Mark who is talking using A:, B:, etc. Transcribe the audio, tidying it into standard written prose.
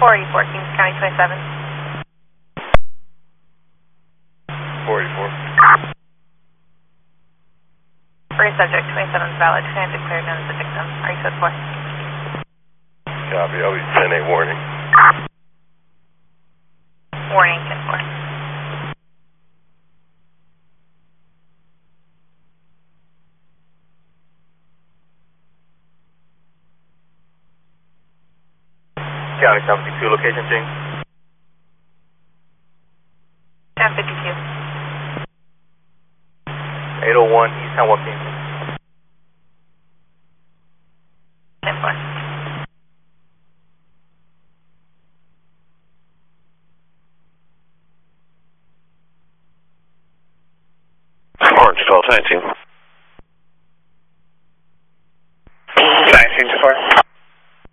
A: 484, Kings County 27.
B: 484.
A: First subject 27 is valid. Can declared known as the victim. Are you code 4?
B: Copy. I'll be 10-8 warning.
A: Warning, 10-4.
B: County 72, location change.